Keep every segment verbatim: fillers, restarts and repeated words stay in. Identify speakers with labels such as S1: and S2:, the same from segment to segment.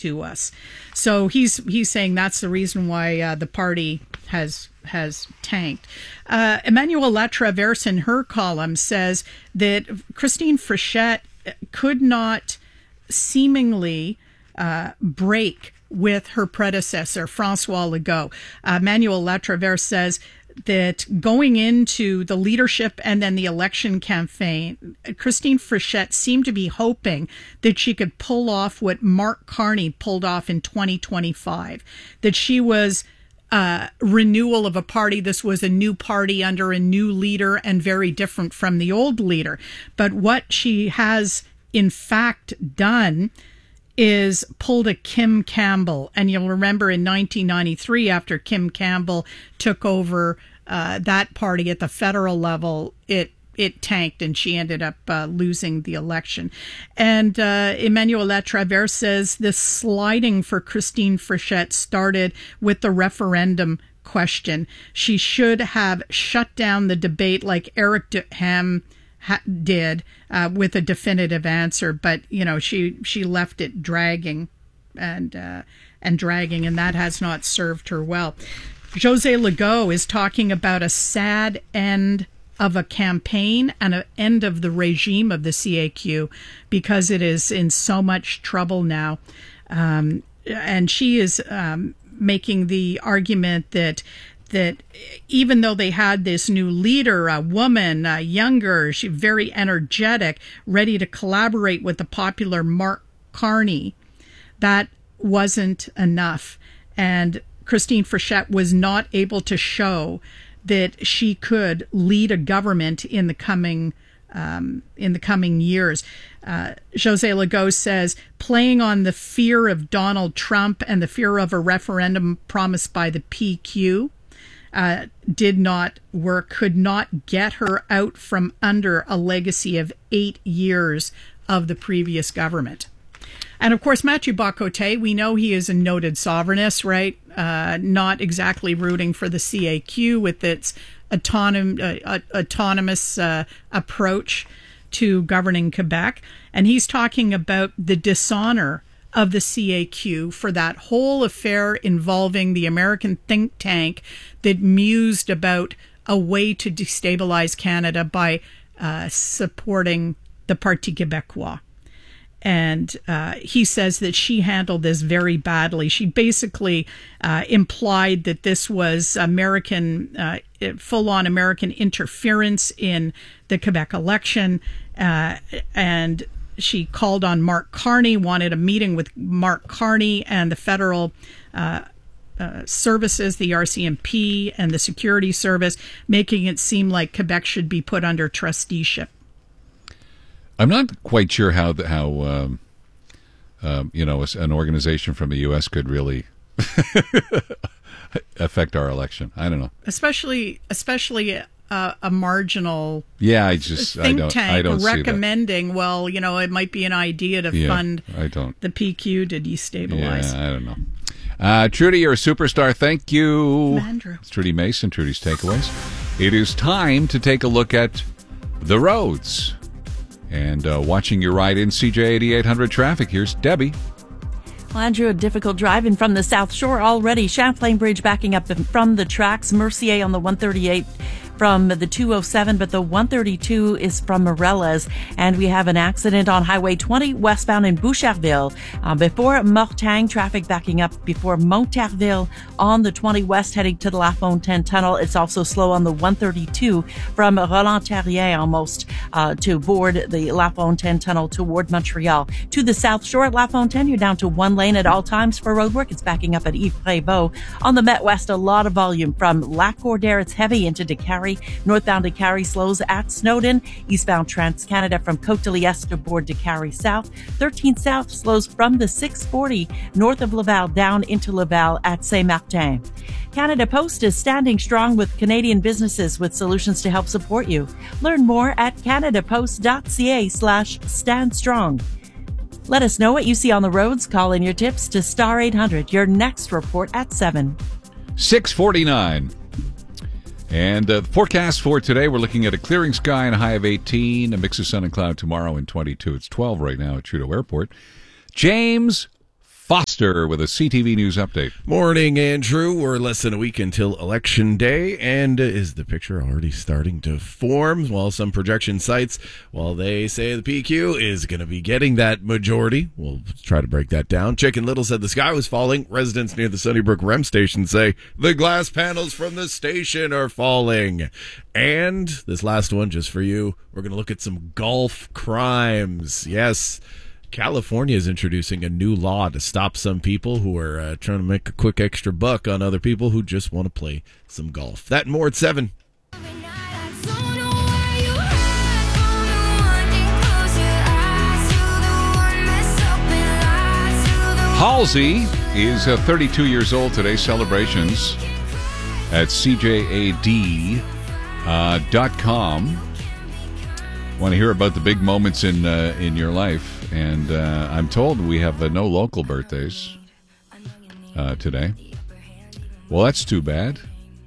S1: to us. So he's he's saying that's the reason why uh, the party has has tanked. Uh, Emmanuel Latraverse in her column says that Christine Frechette could not seemingly uh, break with her predecessor, Francois Legault. Uh, Emmanuel Latraverse says that going into the leadership and then the election campaign, Christine Frechette seemed to be hoping that she could pull off what Mark Carney pulled off in twenty twenty-five, that she was uh, renewal of a party. This was a new party under a new leader and very different from the old leader. But what she has in fact done is pulled a Kim Campbell. And you'll remember in nineteen ninety-three, after Kim Campbell took over uh, that party at the federal level, it it tanked and she ended up uh, losing the election. And uh, Emmanuel Latraverse says this sliding for Christine Frechette started with the referendum question. She should have shut down the debate like Eric Duhem Ha- did uh, with a definitive answer, but you know she she left it dragging and uh, and dragging, and that has not served her well. José Legault is talking about a sad end of a campaign and an end of the regime of the C A Q because it is in so much trouble now, um, and she is um, making the argument that. that even though they had this new leader, a woman, uh, younger, she very energetic, ready to collaborate with the popular Mark Carney, that wasn't enough. And Christine Frechette was not able to show that she could lead a government in the coming um, in the coming years. Uh, José Legault says, playing on the fear of Donald Trump and the fear of a referendum promised by the P Q, Uh, did not work, could not get her out from under a legacy of eight years of the previous government. And of course, Mathieu Bock-Côté, we know he is a noted sovereignist, right? Uh, not exactly rooting for the C A Q with its autonom- uh, autonomous uh, approach to governing Quebec. And he's talking about the dishonor of the C A Q for that whole affair involving the American think tank that mused about a way to destabilize Canada by uh, supporting the Parti Québécois. And uh, he says that she handled this very badly. She basically uh, implied that this was American, uh, full-on American interference in the Quebec election, uh, and she called on Mark Carney, wanted a meeting with Mark Carney and the federal uh, uh, services, the R C M P and the security service, making it seem like Quebec should be put under trusteeship.
S2: I'm not quite sure how the, how um, um, you know an organization from the U S could really affect our election. I don't know, especially
S1: especially. Uh, a marginal
S2: yeah, I just
S1: think
S2: I don't,
S1: tank
S2: I don't
S1: recommending, well, you know, it might be an idea to
S2: yeah,
S1: fund
S2: I don't.
S1: the P Q to destabilize.
S2: Yeah, I don't know. Uh, Trudy, you're a superstar. Thank you.
S1: Andrew.
S2: It's Trudy Mason, Trudy's Takeaways. It is time to take a look at the roads. And uh, watching your ride in C J eighty-eight hundred traffic, here's Debbie.
S3: Well, Andrew, a difficult drive in from the South Shore already. Champlain Bridge backing up from the tracks. Mercier on the one thirty-eight from the two oh seven, but the one thirty-two is from Morellas. And we have an accident on Highway twenty westbound in Boucherville. Uh, before Mortagne, traffic backing up before Montarville on the twenty west heading to the La Fontaine Tunnel. It's also slow on the one thirty-two from Roland-Terrier almost uh, to board the La Fontaine Tunnel toward Montreal. To the South Shore at La Fontaine, you're down to one lane at all times for roadwork. It's backing up at Yves-Prévost. On the Met West, a lot of volume from Lac Cordaire. It's heavy into DeCarry. Northbound DeCarry slows at Snowden. Eastbound Trans-Canada from Côte-de-Liesse to board DeCarry South. thirteen South slows from the six forty north of Laval down into Laval at Saint-Martin. Canada Post is standing strong with Canadian businesses with solutions to help support you. Learn more at canadapost.ca slash stand strong. Let us know what you see on the roads. Call in your tips to Star eight hundred. Your next report at seven.
S2: six forty-nine. And uh, the forecast for today, we're looking at a clearing sky and a high of eighteen, a mix of sun and cloud tomorrow and twenty-two. It's twelve right now at Trudeau Airport. James Foster with a C T V News update.
S4: Morning, Andrew. We're less than a week until Election Day, and is the picture already starting to form? Well, some projection sites, while they say the P Q is going to be getting that majority, we'll try to break that down. Chicken Little said the sky was falling. Residents near the Sunnybrook R E M station say the glass panels from the station are falling. And this last one, just for you, we're going to look at some golf crimes. Yes, California is introducing a new law to stop some people who are uh, trying to make a quick extra buck on other people who just want to play some golf. That and more at seven.
S2: Halsey is uh, thirty-two years old today. Celebrations at C J A D dot com. Want to hear about the big moments in uh, in your life. And uh, I'm told we have uh, no local birthdays uh, today. Well, that's too bad.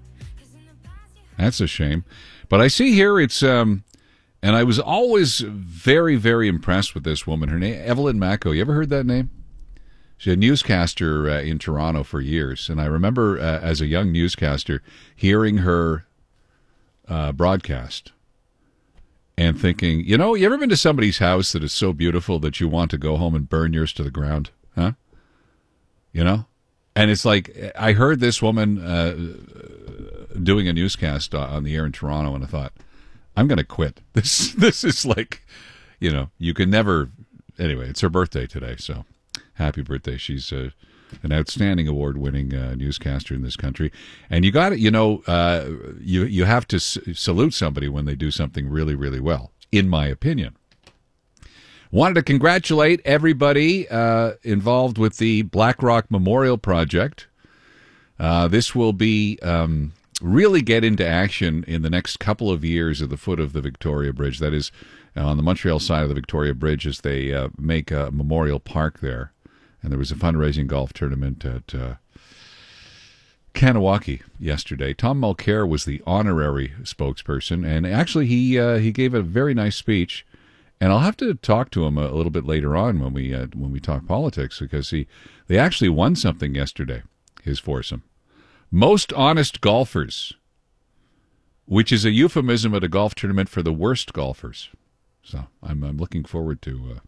S2: That's a shame. But I see here it's, um, and I was always very, very impressed with this woman. Her name, Evelyn Mako. You ever heard that name? She's a newscaster uh, in Toronto for years. And I remember uh, as a young newscaster hearing her uh, broadcast. And thinking, you know, you ever been to somebody's house that is so beautiful that you want to go home and burn yours to the ground? Huh? You know? And it's like, I heard this woman uh, doing a newscast on the air in Toronto, and I thought, I'm going to quit. This this is like, you know, you can never... Anyway, it's her birthday today, so happy birthday. She's uh, an outstanding award-winning uh, newscaster in this country. And you got it, you know, uh, you you have to s- salute somebody when they do something really, really well, in my opinion. Wanted to congratulate everybody uh, involved with the Black Rock Memorial Project. Uh, this will be um, really get into action in the next couple of years at the foot of the Victoria Bridge. That is on the Montreal side of the Victoria Bridge as they uh, make a memorial park there. And there was a fundraising golf tournament at uh, Kanawaki yesterday. Tom Mulcair was the honorary spokesperson, and actually he uh, he gave a very nice speech. And I'll have to talk to him a, a little bit later on when we uh, when we talk politics, because he they actually won something yesterday. His foursome, most honest golfers, which is a euphemism at a golf tournament for the worst golfers. So I'm I'm looking forward to. Uh,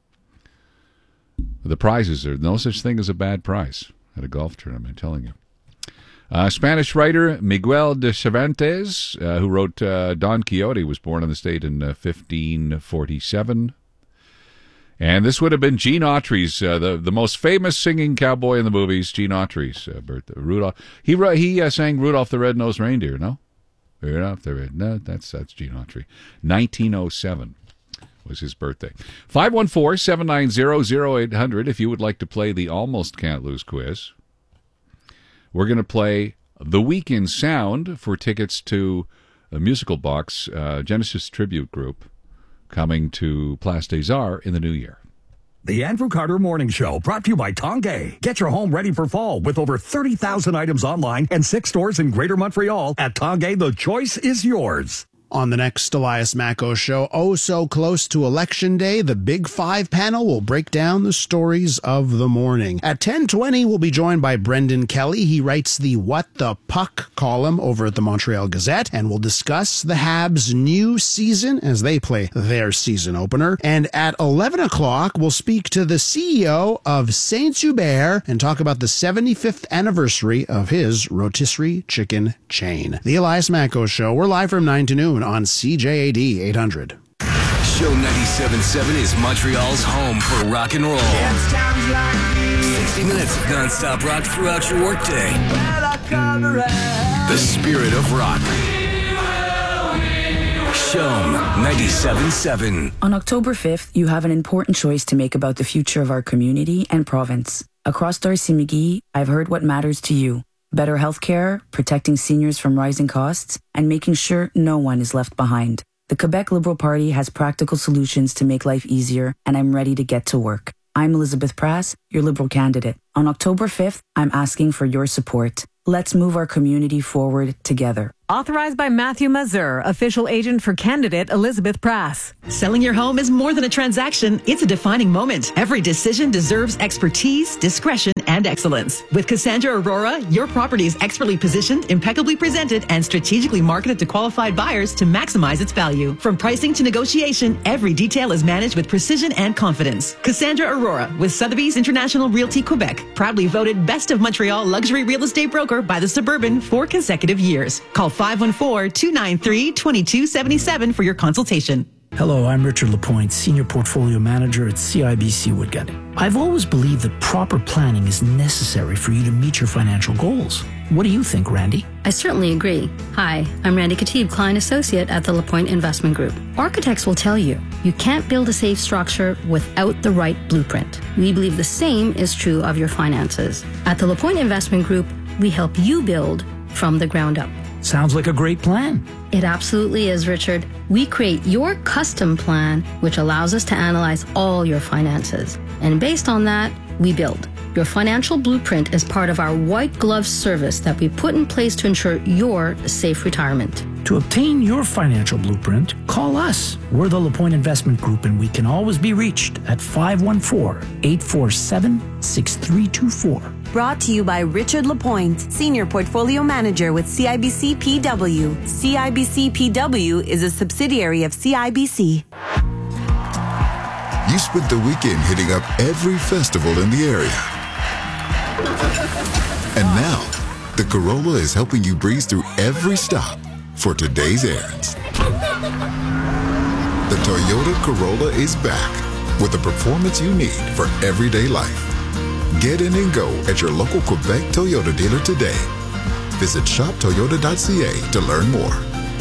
S2: The prizes are no such thing as a bad prize at a golf tournament, I'm telling you. Uh, Spanish writer Miguel de Cervantes, uh, who wrote uh, Don Quixote, was born in the state in uh, fifteen forty-seven. And this would have been Gene Autry's, uh, the, the most famous singing cowboy in the movies, Gene Autry's uh, birthday. Rudolph. He, he uh, sang Rudolph the Red-Nosed Reindeer, no? Rudolph the Red, no, that's, that's Gene Autry. nineteen oh seven. Was his birthday. five one four, seven nine zero, zero eight hundred if you would like to play the Almost Can't Lose quiz. We're going to play The Week in Sound for tickets to a musical box, uh, Genesis Tribute Group, coming to Place des Arts in the new year.
S5: The Andrew Carter Morning Show, brought to you by Tongay. Get your home ready for fall with over thirty thousand items online and six stores in Greater Montreal. At Tongay, the choice is yours.
S6: On the next Elias Mako show, oh so close to Election Day, the Big Five panel will break down the stories of the morning. At ten twenty, we'll be joined by Brendan Kelly. He writes the What the Puck column over at the Montreal Gazette, and we'll discuss the Habs' new season as they play their season opener. And at eleven o'clock, we'll speak to the C E O of Saint-Hubert and talk about the seventy-fifth anniversary of his rotisserie chicken chain. The Elias Mako show, we're live from nine to noon on C J A D eight hundred.
S7: Show ninety-seven point seven is Montreal's home for rock and roll. sixty minutes of non-stop rock throughout your workday. The spirit of rock. Show ninety-seven point seven.
S8: On October fifth, you have an important choice to make about the future of our community and province. Across Darcy-McGee, I've heard what matters to you. Better healthcare, protecting seniors from rising costs, and making sure no one is left behind. The Quebec Liberal Party has practical solutions to make life easier, and I'm ready to get to work. I'm Elizabeth Prass, your Liberal candidate. On October fifth, I'm asking for your support. Let's move our community forward together.
S9: Authorized by Matthew Mazur, official agent for candidate Elizabeth Prass.
S10: Selling your home is more than a transaction. It's a defining moment. Every decision deserves expertise, discretion, and excellence. With Cassandra Aurora, your property is expertly positioned, impeccably presented, and strategically marketed to qualified buyers to maximize its value. From pricing to negotiation, every detail is managed with precision and confidence. Cassandra Aurora with Sotheby's International Realty Quebec, proudly voted Best of Montreal Luxury Real Estate Broker by the Suburban for consecutive years. Call five one four, two nine three, two two seven seven for your consultation.
S11: Hello, I'm Richard Lapointe, Senior Portfolio Manager at C I B C Woodgut. I've always believed that proper planning is necessary for you to meet your financial goals. What do you think, Randy?
S12: I certainly agree. Hi, I'm Randy Katib, Client Associate at the Lapointe Investment Group. Architects will tell you, you can't build a safe structure without the right blueprint. We believe the same is true of your finances. At the Lapointe Investment Group, we help you build from the ground up.
S11: Sounds like a great plan.
S12: It absolutely is, Richard. We create your custom plan, which allows us to analyze all your finances. And based on that, we build. Your financial blueprint is part of our white glove service that we put in place to ensure your safe retirement.
S11: To obtain your financial blueprint, call us. We're the LaPointe Investment Group, and we can always be reached at five one four, eight four seven, six three two four.
S13: Brought to you by Richard Lapointe, Senior Portfolio Manager with C I B C P W. C I B C P W is a subsidiary of C I B C.
S14: You spent the weekend hitting up every festival in the area. And now, the Corolla is helping you breeze through every stop for today's errands. The Toyota Corolla is back with the performance you need for everyday life. Get in and go at your local Quebec Toyota dealer today. Visit shop toyota dot c a to learn more.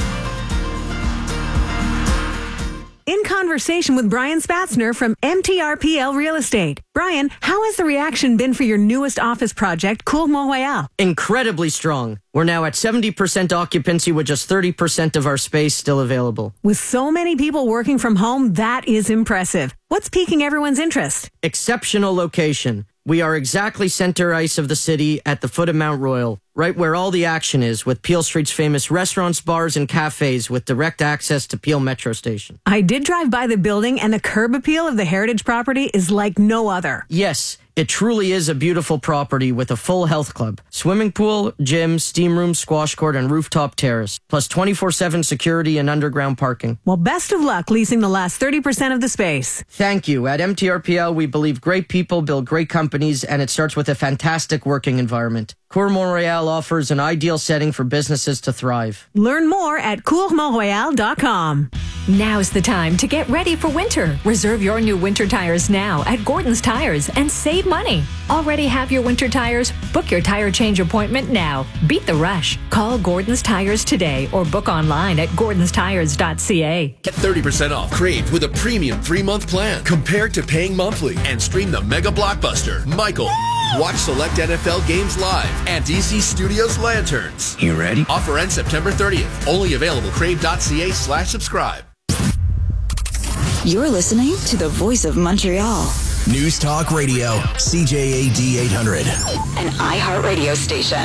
S9: In conversation with Brian Spatzner from M T R P L Real Estate. Brian, how has the reaction been for your newest office project, Cour Mont-Royal?
S15: Incredibly strong. We're now at seventy percent occupancy with just thirty percent of our space still available.
S9: With so many people working from home, that is impressive. What's piquing everyone's interest?
S15: Exceptional location. We are exactly center ice of the city at the foot of Mount Royal, right where all the action is, with Peel Street's famous restaurants, bars, and cafes with direct access to Peel Metro Station.
S9: I did drive by the building, and the curb appeal of the heritage property is like no other.
S15: Yes, it truly is a beautiful property with a full health club, swimming pool, gym, steam room, squash court, and rooftop terrace, plus twenty-four seven security and underground parking.
S9: Well, best of luck leasing the last thirty percent of the space.
S15: Thank you. At M T R P L, we believe great people build great companies, and it starts with a fantastic working environment. Cour Mont-Royal offers an ideal setting for businesses to thrive.
S9: Learn more at cour mont royal dot com.
S16: Now's the time to get ready for winter. Reserve your new winter tires now at Gordon's Tires and save money. Already have your winter tires? Book your tire change appointment now. Beat the rush. Call Gordon's Tires today or book online at gordons tires dot c a.
S17: Get thirty percent off Crave with a premium three-month plan compared to paying monthly, and stream the mega blockbuster, Michael. Watch select N F L games live at D C Studios Lanterns.
S18: You ready?
S17: Offer ends September thirtieth. Only available crave dot c a slash subscribe.
S19: You're listening to the voice of Montreal.
S18: News Talk Radio, C J A D eight hundred.
S19: An iHeartRadio station.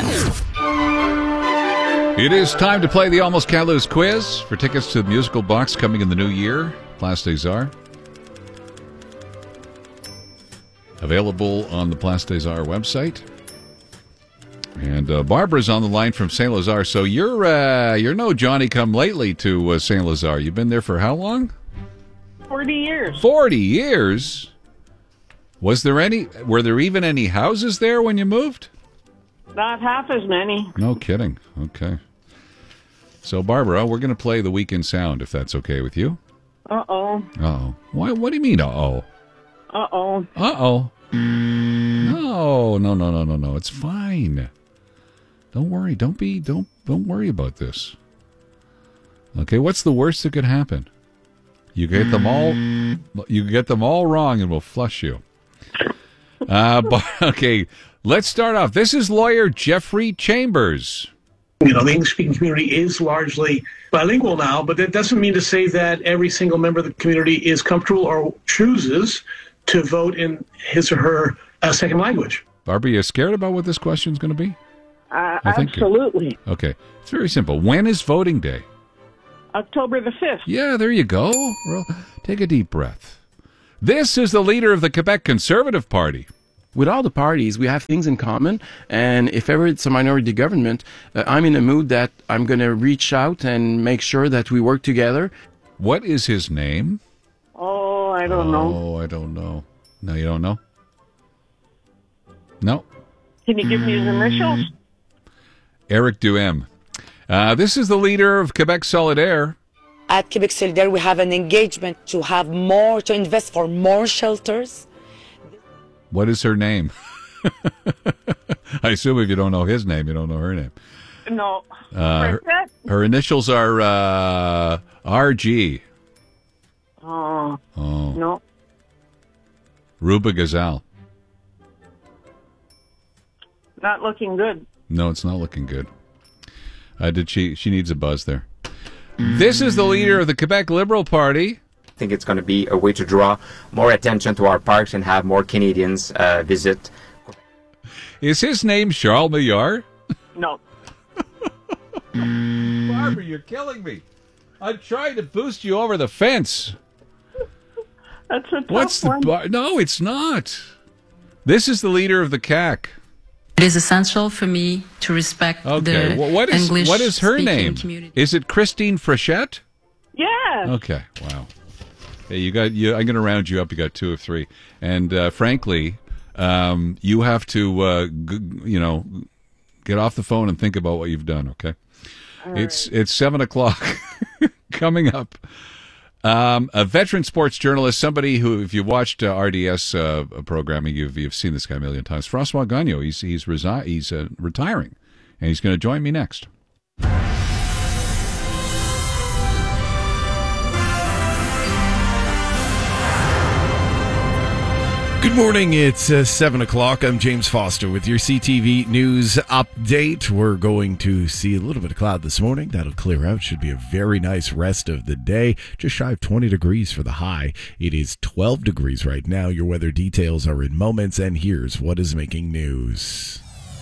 S2: It is time to play the Almost Can't Lose quiz for tickets to the musical box coming in the new year. Place des Arts. Available on the Place des Arts website. And uh, Barbara's on the line from Saint Lazare. So you're uh, you're no Johnny come lately to uh, Saint Lazare. You've been there for how long?
S20: Forty years.
S2: Forty years. Was there any? Were there even any houses there when you moved?
S20: Not half as many.
S2: No kidding. Okay. So Barbara, we're going to play the Weekend Sound if that's okay with you.
S20: Uh oh.
S2: Uh oh. Why? What do you mean? Uh oh.
S20: Uh oh.
S2: Uh oh. No, no, no, no, no, no. It's fine. Don't worry. Don't be. Don't. Don't worry about this. Okay. What's the worst that could happen? You get them all. You get them all wrong, and we'll flush you. Uh, but, okay. Let's start off. This is lawyer Jeffrey Chambers.
S21: You know, the English-speaking community is largely bilingual now, but that doesn't mean to say that every single member of the community is comfortable or chooses to vote in his or her uh, second language.
S2: Barbara, you scared about what this question's going to be?
S20: Uh,
S2: I think-
S20: absolutely.
S2: Okay. It's very simple. When is voting day?
S20: October the fifth.
S2: Yeah, there you go. Well, take a deep breath. This is the leader of the Quebec Conservative Party.
S1: With all the parties, we have things in common, and if ever it's a minority government, uh, I'm in a mood that I'm going to reach out and make sure that we work together.
S2: What is his name?
S20: Oh, I don't know.
S2: Oh, I don't know. No, you don't know? No.
S20: Can you give me his initials?
S2: Eric Duhem. Uh, this is the leader of Quebec Solidaire.
S22: At Quebec Solidaire, we have an engagement to have more, to invest for more shelters.
S2: What is her name? I assume if you don't know his name, you don't know her name.
S20: No.
S2: Uh, her, her initials are uh, R G.
S20: Oh.
S2: Oh.
S20: No.
S2: Ruba Gazal.
S20: Not looking good.
S2: No, it's not looking good. Uh, did she? She needs a buzz there. This is the leader of the Quebec Liberal Party.
S23: I think it's going to be a way to draw more attention to our parks and have more Canadians uh, visit.
S2: Is his name Charles Millard?
S20: No.
S2: Barbara, you're killing me. I'm trying to boost you over the fence.
S20: That's a tough
S2: What's the
S20: one.
S2: bar- No, it's not. This is the leader of the C A C.
S24: It is essential for me to respect
S2: Okay,
S24: the
S2: well, what is
S24: English
S2: what is her
S24: speaking
S2: name?
S24: community.
S2: Is it Christine Frechette?
S20: Yeah.
S2: Okay, wow. Hey, you got you. I'm going to round you up. You got two of three, and uh, frankly, um, you have to, uh, g- you know, get off the phone and think about what you've done. Okay,
S20: All
S2: it's it's seven o'clock coming up. Um, a veteran sports journalist, somebody who, if you've watched uh, R D S uh, programming, you've you've seen this guy a million times. Francois Gagnon. He's he's resi- he's uh, retiring, and he's going to join me next.
S4: Good morning. It's uh, seven o'clock. I'm James Foster with your C T V News update. We're going to see a little bit of cloud this morning. That'll clear out. Should be a very nice rest of the day. Just shy of twenty degrees for the high. It is twelve degrees right now. Your weather details are in moments, and here's what is making news.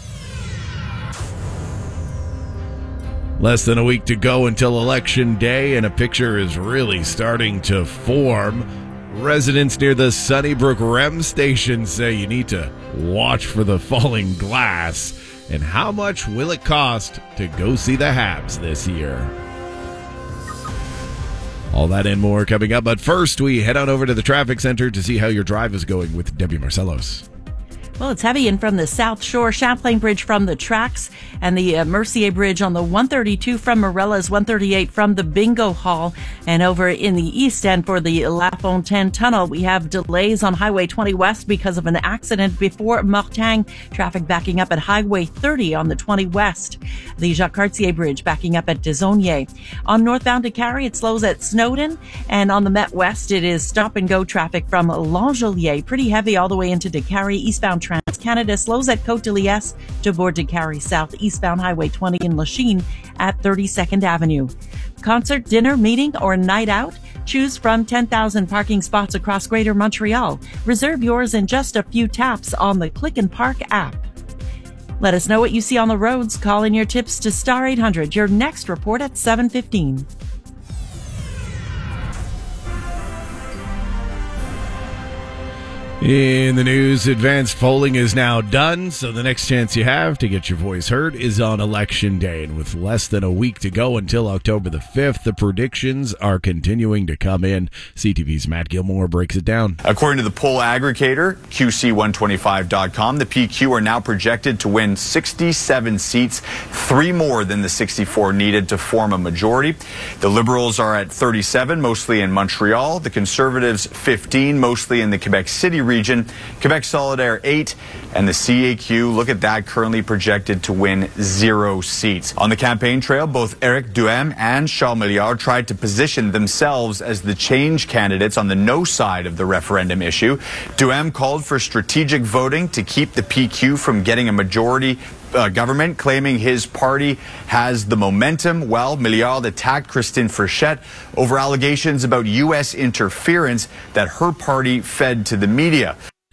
S4: Less than a week to go until Election Day, and a picture is really starting to form. Residents near the Sunnybrook R E M station say you need to watch for the falling glass. And how much will it cost to go see the Habs this year? All that and more coming up. But first, we head on over to the traffic center to see how your drive is going with Debbie Marcellos.
S3: Well, it's heavy in from the South Shore, Champlain Bridge from the tracks, and the uh, Mercier Bridge on the one thirty-two from Morella's, one thirty-eight from the Bingo Hall, and over in the East End for the La Fontaine Tunnel, we have delays on Highway twenty West because of an accident before Mortagne. Traffic backing up at Highway thirty on the twenty West. The Jacques Cartier Bridge backing up at Desonier. On northbound to Carrie, it slows at Snowden, and on the Met West, it is stop and go traffic from L'Angelier, pretty heavy all the way into Décarie. Eastbound Trans-Canada slows at Côte de Liesse to board Décarie South. Eastbound Highway twenty in Lachine at thirty-second Avenue. Concert, dinner, meeting, or night out? Choose from ten thousand parking spots across Greater Montreal. Reserve yours in just a few taps on the Click and Park app. Let us know what you see on the roads. Call in your tips to Star eight hundred. Your next report at seven fifteen.
S4: In the news, advanced polling is now done, so the next chance you have to get your voice heard is on Election Day. And with less than a week to go until October the fifth, the predictions are continuing to come in. C T V's Matt Gilmore breaks it down.
S25: According to the poll aggregator, Q C one twenty-five dot com, the P Q are now projected to win sixty-seven seats, three more than the sixty-four needed to form a majority. The Liberals are at thirty-seven, mostly in Montreal. The Conservatives, fifteen, mostly in the Quebec City region. Quebec Solidaire, eight, and the C A Q, look at that, currently projected to win zero seats. On the campaign trail, both Eric Duhem and Charles Milliard tried to position themselves as the change candidates on the no side of the referendum issue. Duhem called for strategic voting to keep the P Q from getting a majority Uh, government, claiming his party has the momentum, while Milliard attacked Christine Frechette over allegations about U S interference that her party fed to the media.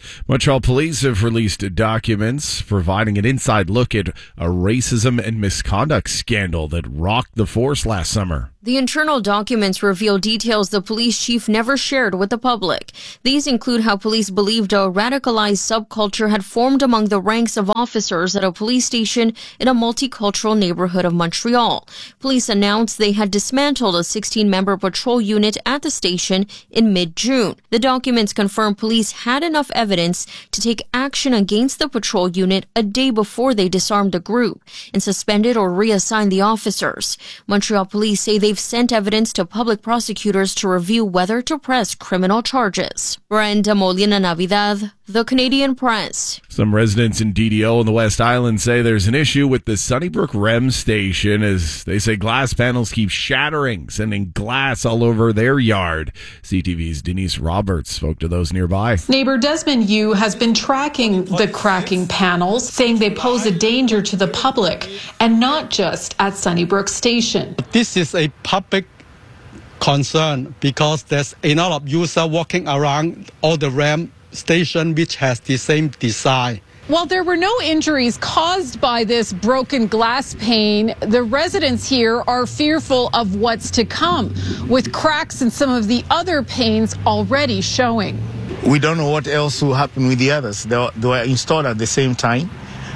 S4: Montreal police have released documents providing an inside look at a racism and misconduct scandal that rocked the force last summer.
S5: The internal documents reveal details the police chief never shared with the public. These include how police believed a radicalized subculture had formed among the ranks of officers at a police station in a multicultural neighborhood of Montreal. Police announced they had dismantled a sixteen-member patrol unit at the station in mid-June. The documents confirm police had enough evidence to take action against the patrol unit a day before they disarmed the group and suspended or reassigned the officers. Montreal police say they They've sent evidence to public prosecutors to review whether to press criminal charges. Brenda Molina Navidad, The Canadian Press.
S4: Some residents in D D O in the West Island say there's an issue with the Sunnybrook R E M station as they say glass panels keep shattering, sending glass all over their yard. C T V's Denise Roberts spoke to those nearby.
S6: Neighbor Desmond Yu has been tracking the cracking panels, saying they pose a danger to the public, and not just at Sunnybrook Station.
S7: This is a public concern because there's a lot of users walking around all the R E M station which has the same design.
S6: While there were no injuries caused by this broken glass pane, the residents here are fearful of what's to come, with cracks in some of the other panes already showing.
S8: We don't know what else will happen with the others. They were, they were installed at the same time,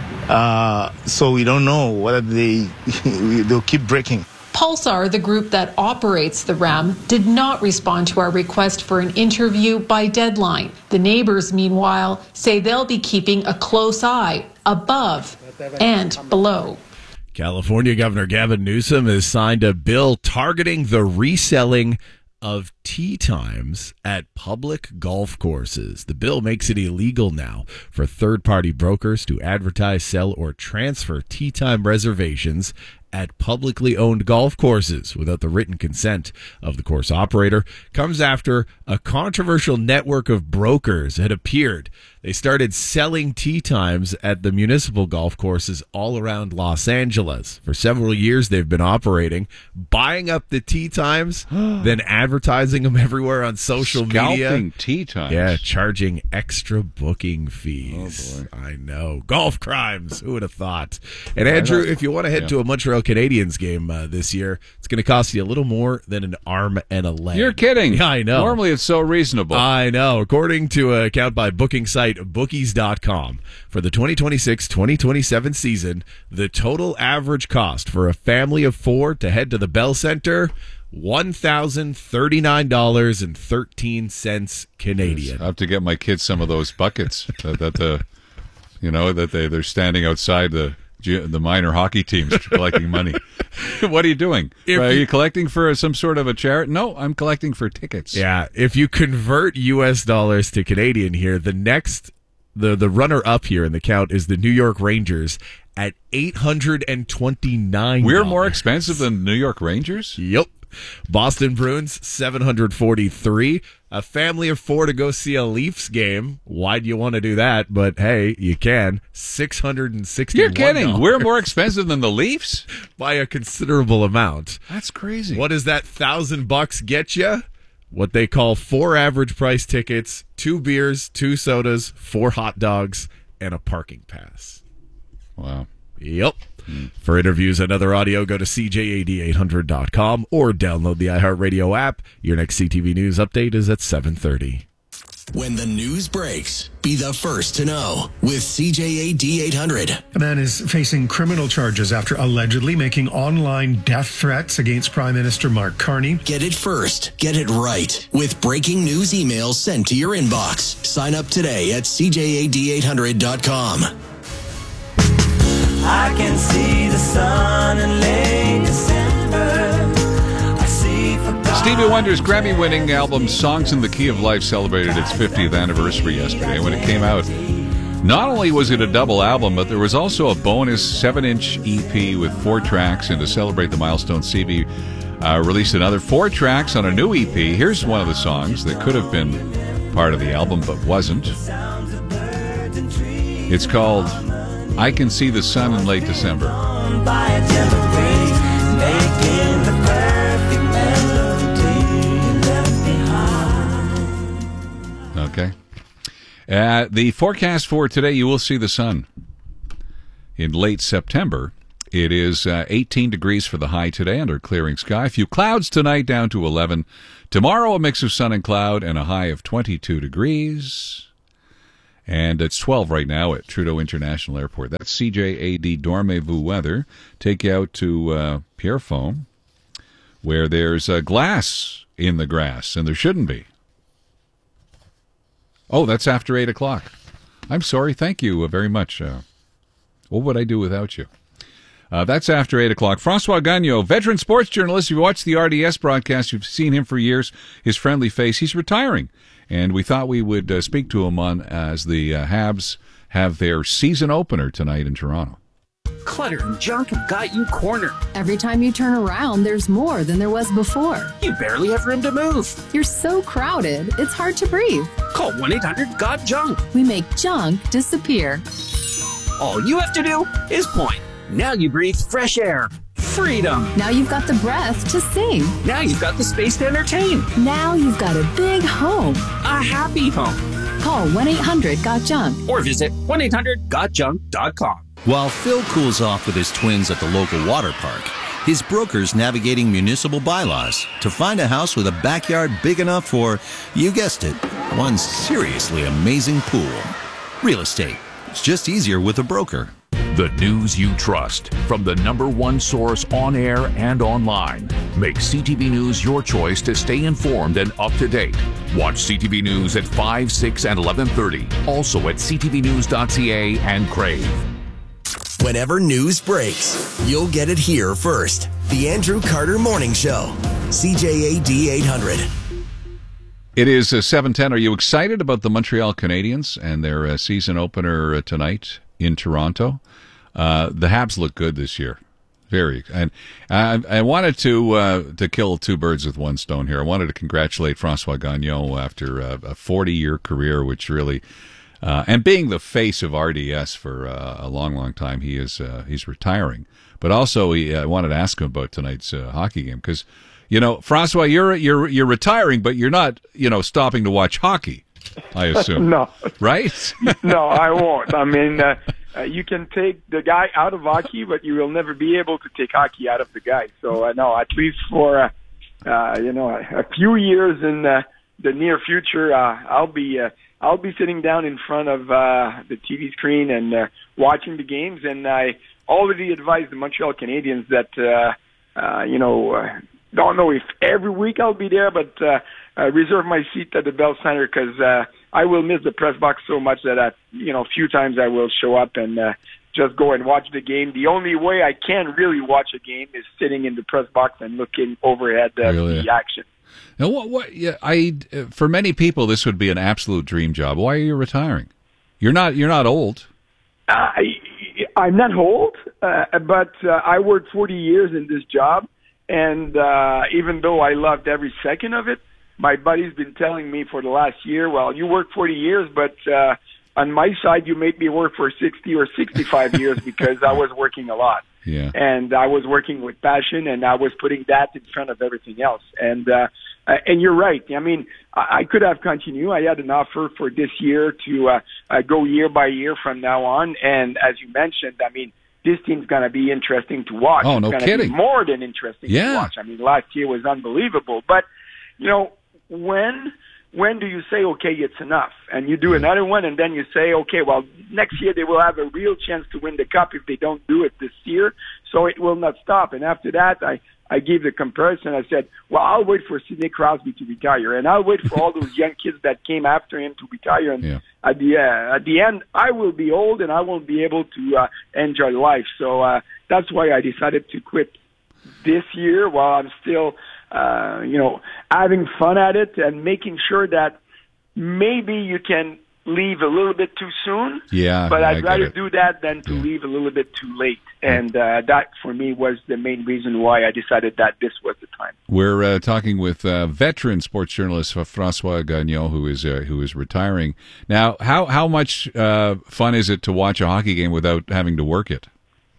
S8: uh, so we don't know whether they, they'll keep breaking.
S6: Pulsar, the group that operates the R E M, did not respond to our request for an interview by deadline. The neighbors, meanwhile, say they'll be keeping a close eye above and below.
S4: California Governor Gavin Newsom has signed a bill targeting the reselling of tee times at public golf courses. The bill makes it illegal now for third-party brokers to advertise, sell, or transfer tee time reservations at publicly owned golf courses without the written consent of the course operator. Comes after a controversial network of brokers had appeared. They started selling tee times at the municipal golf courses all around Los Angeles. For several years they've been operating, buying up the tee times, then advertising them everywhere on social media.
S2: Scalping tee times.
S4: Yeah, charging extra booking fees. Oh boy. I know. Golf crimes. Who would have thought? And Andrew, if you want to head
S2: Yeah.
S4: to a Montreal Canadiens game uh, this year, it's going to cost you a little more than an arm and a leg.
S2: You're kidding.
S4: Yeah, I know.
S2: Normally it's so reasonable.
S4: I know. According to an account by booking site bookies dot com, for the twenty twenty-six twenty twenty-seven season, the total average cost for a family of four to head to the Bell Center, one thousand thirty-nine dollars and thirteen cents Canadian.
S2: I have to get my kids some of those buckets that, that the, you know, that they, they're standing outside the the minor hockey teams collecting money. What are you doing?
S4: If
S2: are
S4: you-
S2: you collecting for some sort of a charity? No, I'm collecting for tickets.
S4: Yeah, if you convert U S dollars to Canadian here, the next, the, the runner-up here in the count is the New York Rangers at eight hundred twenty-nine dollars.
S2: We're more expensive than New York Rangers?
S4: Yep. Boston Bruins, seven hundred forty-three. A family of four to go see a Leafs game. Why do you want to do that? But hey, you can. six hundred sixty-one
S2: You're
S4: dollars.
S2: kidding. We're more expensive than the Leafs?
S4: By a considerable amount.
S2: That's crazy.
S4: What does that thousand bucks get you? What they call four average price tickets, two beers, two sodas, four hot dogs, and a parking pass.
S2: Wow.
S4: Yep. For interviews and other audio, go to C J A D eight hundred dot com or download the iHeartRadio app. Your next C T V News update is at seven thirty.
S18: When the news breaks, be the first to know with C J A D eight hundred.
S10: A man is facing criminal charges after allegedly making online death threats against Prime Minister Mark Carney.
S18: Get it first. Get it right with breaking news emails sent to your inbox. Sign up today at C J A D eight hundred dot com.
S26: I can see the sun in late December. I see forgotten.
S2: Stevie Wonder's Grammy-winning album Songs in the Key of Life celebrated its fiftieth anniversary yesterday. When it came out, not only was it a double album, but there was also a bonus seven-inch E P with four tracks. And to celebrate the milestone, C B uh, released another four tracks on a new E P. Here's one of the songs that could have been part of the album but wasn't. It's called I Can See the Sun in Late December.
S26: By a gentle breeze, making the perfect melody left behind.
S2: Okay. Uh, the forecast for today, you will see the sun in late September. It is uh, eighteen degrees for the high today under clearing sky. A few clouds tonight, down to eleven. Tomorrow, a mix of sun and cloud and a high of twenty-two degrees. And it's twelve right now at Trudeau International Airport. That's C J A D Dormez-vous weather. Take you out to uh, Pierrefonds, where there's uh, glass in the grass, and there shouldn't be. Oh, that's after eight o'clock. I'm sorry. Thank you very much. Uh, what would I do without you? Uh, that's after eight o'clock. François Gagnon, veteran sports journalist. If you watch the R D S broadcast, you've seen him for years, his friendly face. He's retiring. And we thought we would uh, speak to him on as the uh, Habs have their season opener tonight in Toronto.
S9: Clutter and junk have got you cornered.
S11: Every time you turn around, there's more than there was before.
S9: You barely have room to move.
S11: You're so crowded, it's hard to breathe.
S9: Call one eight hundred got junk.
S11: We make junk disappear.
S9: All you have to do is point. Now you breathe fresh air. Freedom.
S11: Now you've got the breath to sing.
S9: Now you've got the space to entertain.
S11: Now you've got a big home.
S9: A happy home.
S11: Call one eight hundred got junk.
S9: Or visit one eight hundred got junk dot com.
S12: While Phil cools off with his twins at the local water park, his broker's navigating municipal bylaws to find a house with a backyard big enough for, you guessed it, one seriously amazing pool. Real estate. It's just easier with a broker.
S13: The news you trust from the number one source on air and online. Make C T V News your choice to stay informed and up to date. Watch C T V News at five, six, and eleven thirty. Also at c t v news dot c a and Crave.
S18: Whenever news breaks, you'll get it here first. The Andrew Carter Morning Show. C J A D eight hundred.
S2: It is uh, seven ten. Are you excited about the Montreal Canadiens and their uh, season opener uh, tonight in Toronto? Uh, the Habs look good this year, very. And I, I wanted to uh, to kill two birds with one stone here. I wanted to congratulate François Gagnon after a, a forty-year career, which really, uh, and being the face of R D S for uh, a long, long time. He is uh, he's retiring, but also he, I wanted to ask him about tonight's uh, hockey game because, you know, François, you're you're you're retiring, but you're not, you know, stopping to watch hockey, I assume.
S14: No,
S2: right?
S14: No, I won't. I mean. Uh, Uh, you can take the guy out of hockey, but you will never be able to take hockey out of the guy. So, uh, no, at least for, uh, uh, you know, a, a few years in uh, the near future, uh, I'll be uh, I'll be sitting down in front of uh, the T V screen and uh, watching the games. And I already advised the Montreal Canadiens that, uh, uh, you know, uh, don't know if every week I'll be there, but uh, uh, reserve my seat at the Bell Center because uh, I will miss the press box so much that, I, you know, a few times I will show up and uh, just go and watch the game. The only way I can really watch a game is sitting in the press box and looking overhead at
S2: Really?
S14: the action.
S2: Now, what? What? Yeah, I. uh, For many people, this would be an absolute dream job. Why are you retiring? You're not. You're not old.
S14: I, I'm not old, uh, but uh, I worked forty years in this job, and uh, even though I loved every second of it, my buddy's been telling me for the last year, well, you worked forty years, but uh, on my side, you made me work for sixty or sixty-five years because I was working a lot.
S2: Yeah.
S14: And I was working with passion, and I was putting that in front of everything else. And uh, and you're right. I mean, I could have continued. I had an offer for this year to uh, uh, go year by year from now on. And as you mentioned, I mean, this team's going to be interesting to watch.
S2: Oh, no
S14: it's
S2: kidding.
S14: Be more than interesting
S2: Yeah.
S14: to watch. I mean, last year was unbelievable. But, you know, when when do you say, okay, it's enough? And you do another one, and then you say, okay, well, next year they will have a real chance to win the Cup if they don't do it this year, so it will not stop. And after that, I, I gave the comparison. I said, well, I'll wait for Sidney Crosby to retire, and I'll wait for all those young kids that came after him to retire. And
S2: Yeah.
S14: at the uh, at the end, I will be old, and I won't be able to uh, enjoy life. So uh, that's why I decided to quit this year while I'm still uh, you know, having fun at it and making sure that maybe you can leave a little bit too soon.
S2: Yeah,
S14: But
S2: I
S14: I'd
S2: get
S14: rather
S2: it.
S14: do that than to leave a little bit too late. And uh, that, for me, was the main reason why I decided that this was the time.
S2: We're uh, talking with uh, veteran sports journalist François Gagnon, who is uh, who is retiring now. How how much uh, fun is it to watch a hockey game without having to work it?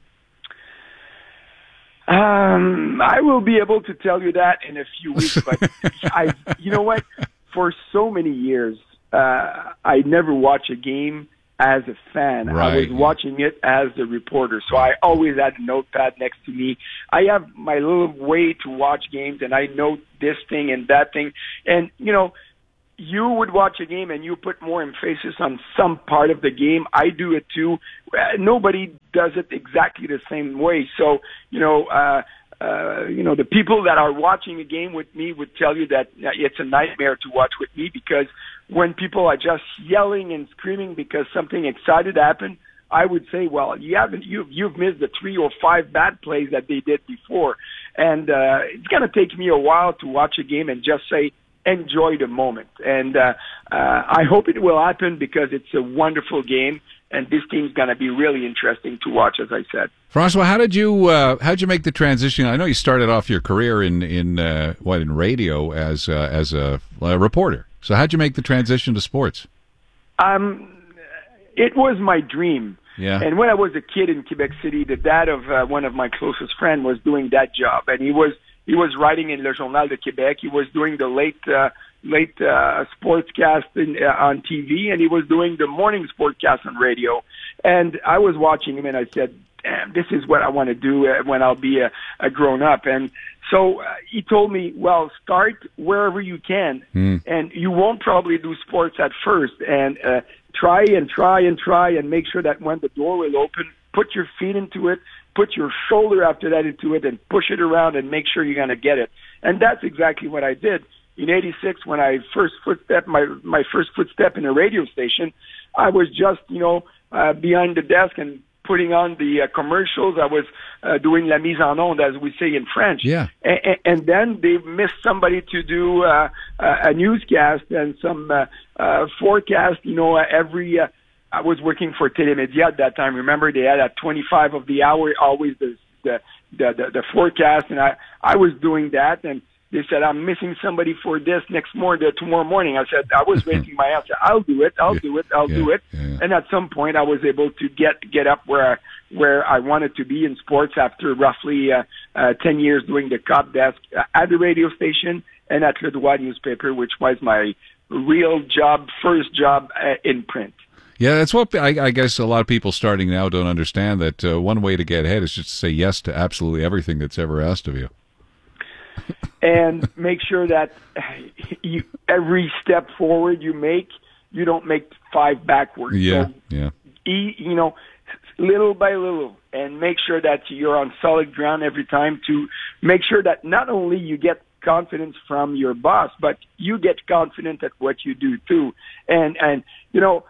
S14: Um, I will be able to tell you that in a few weeks, but I, you know what? For so many years, uh, I never watch a game as a fan.
S2: Right,
S14: I was
S2: yeah.
S14: watching it as a reporter. So I always had a notepad next to me. I have my little way to watch games, and I note this thing and that thing. And, you know, you would watch a game and you put more emphasis on some part of the game. I do it too. Uh, nobody does it exactly the same way. So, you know, uh, uh, you know, the people that are watching a game with me would tell you that it's a nightmare to watch with me, because when people are just yelling and screaming because something excited happened, I would say, well, you haven't, you've, you've missed the three or five bad plays that they did before. And, uh, it's going to take me a while to watch a game and just say, enjoy the moment. And, uh, uh, I hope it will happen, because it's a wonderful game. And this team's going to be really interesting to watch, as I said.
S2: Francois, how did you uh, how did you make the transition? I know you started off your career in in uh, what in radio as uh, as a, a reporter. So how did you make the transition to sports?
S14: Um, it was my dream.
S2: Yeah.
S14: And when I was a kid in Quebec City, the dad of uh, one of my closest friends was doing that job, and he was he was writing in Le Journal de Québec. He was doing the late. Uh, late uh, sportscast in, uh, on T V, and he was doing the morning sportcast on radio. And I was watching him, and I said, damn, this is what I want to do uh, when I'll be a, a grown-up. And so uh, he told me, well, start wherever you can,
S2: mm.
S14: and you won't probably do sports at first, and uh, try and try and try and make sure that when the door will open, put your feet into it, put your shoulder after that into it, and push it around and make sure you're going to get it. And that's exactly what I did. In eighty-six, when I first footstep, my, my first footstep in a radio station, I was just, you know, uh, behind the desk and putting on the uh, commercials. I was uh, doing la mise en onde, as we say in French.
S2: Yeah.
S14: And, and then they missed somebody to do uh, a newscast and some uh, uh, forecast, you know, every, uh, I was working for Télémédia at that time. Remember, they had at twenty-five of the hour, always the, the, the, the, the forecast, and I, I was doing that, and they said, I'm missing somebody for this next morning, tomorrow morning. I said, I was raising my hand. I said, I'll do it. I'll
S2: yeah.
S14: do it. I'll
S2: yeah.
S14: do it.
S2: Yeah.
S14: And at some point, I was able to get, get up where, I, where I wanted to be in sports after roughly, uh, uh, ten years doing the cop desk at the radio station and at Le Droit newspaper, which was my real job, first job uh, in print.
S2: Yeah, that's what I, I guess a lot of people starting now don't understand, that uh, one way to get ahead is just to say yes to absolutely everything that's ever asked of you.
S14: And make sure that you, every step forward you make, you don't make five backwards.
S2: Yeah,
S14: so,
S2: yeah.
S14: E, you know, little by little, and make sure that you're on solid ground every time, to make sure that not only you get confidence from your boss, but you get confident at what you do too. And, and you know,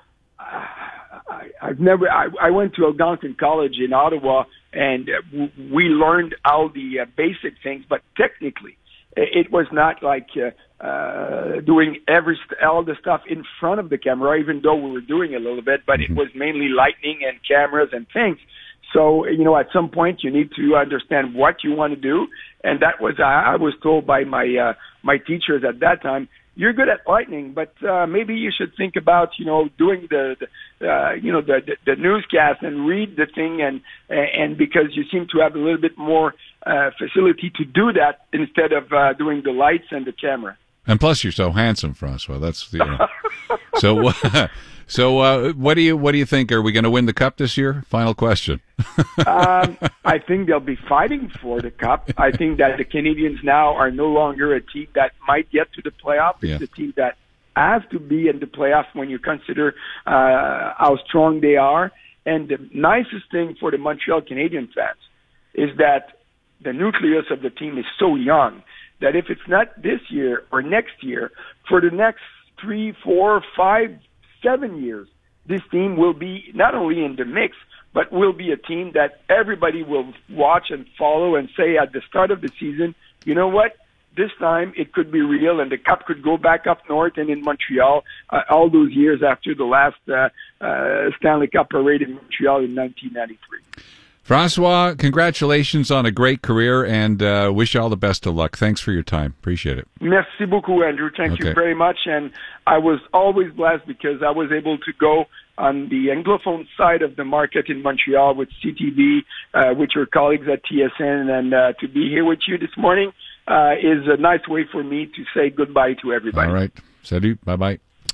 S14: I, I've never, I, I went to Algonquin College in Ottawa, and we learned all the uh, basic things, but technically, it was not like uh, uh, doing every st- all the stuff in front of the camera, even though we were doing a little bit, but it was mainly lighting and cameras and things. So, you know, at some point you need to understand what you want to do. And that was, I, I was told by my, uh, my teachers at that time, you're good at lightning, but uh, maybe you should think about, you know, doing the, the uh, you know, the, the the newscast and read the thing, and and because you seem to have a little bit more uh, facility to do that instead of uh, doing the lights and the camera.
S2: And plus, you're so handsome, Francois. That's the. Uh, so, so uh, what do you what do you think? Are we going to win the cup this year? Final question.
S14: um, I think they'll be fighting for the cup. I think that the Canadians now are no longer a team that might get to the playoff. It's
S2: Yeah.
S14: a team that has to be in the playoff when you consider uh, how strong they are. And the nicest thing for the Montreal Canadiens fans is that the nucleus of the team is so young that if it's not this year or next year, for the next three, four, five, seven years, this team will be not only in the mix, but will be a team that everybody will watch and follow and say at the start of the season, you know what, this time it could be real and the cup could go back up north and in Montreal uh, all those years after the last uh, uh, Stanley Cup parade in Montreal in nineteen ninety-three.
S2: Francois, congratulations on a great career, and uh, wish you all the best of luck. Thanks for your time. Appreciate it.
S14: Merci beaucoup, Andrew. Thank
S2: Okay.
S14: you very much. And I was always blessed because I was able to go on the Anglophone side of the market in Montreal with C T V, uh, with your colleagues at T S N, and uh, to be here with you this morning uh, is a nice way for me to say goodbye to everybody.
S2: All right. Salut. Bye-bye.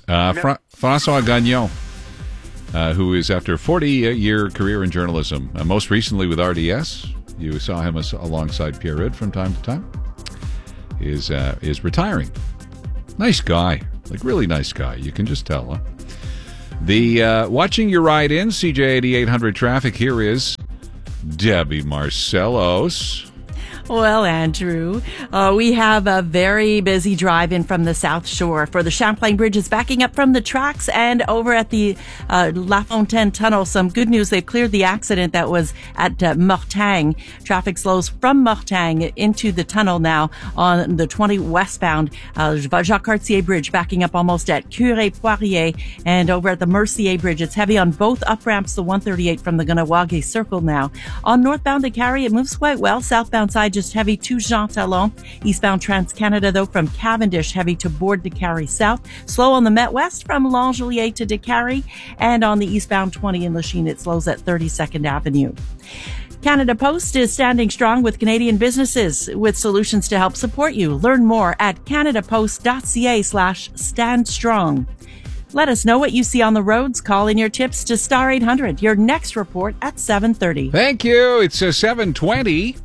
S2: Uh, Fra- Francois Gagnon, uh, who is after a forty-year career in journalism, uh, most recently with R D S. You saw him as, alongside Pierre Rudd from time to time. Is uh, is retiring. Nice guy, like really nice guy. You can just tell. Huh? The uh, watching your ride in C J eighty-eight hundred traffic. Here is Debbie Marcellos.
S3: Well, Andrew, uh, we have a very busy drive in from the South Shore for the Champlain Bridge is backing up from the tracks, and over at the uh, La Fontaine Tunnel, some good news. They've cleared the accident that was at uh, Mortagne. Traffic slows from Mortagne into the tunnel now on the twenty westbound uh, Jacques Cartier Bridge, backing up almost at Curé-Poirier, and over at the Mercier Bridge. It's heavy on both up ramps, the one thirty-eight from the Ganawage Circle now. On northbound to Carrie, it moves quite well. Southbound side, just heavy to Jean Talon. Eastbound Trans-Canada, though, from Cavendish, heavy to Bourg de Carrie South. Slow on the Met West from Langelier to de Carrie. And on the eastbound twenty in Lachine, it slows at thirty-second Avenue. Canada Post is standing strong with Canadian businesses with solutions to help support you. Learn more at canadapost.ca slash stand strong. Let us know what you see on the roads. Call in your tips to Star eight hundred. Your next report at seven thirty.
S2: Thank you. It's uh, seven twenty.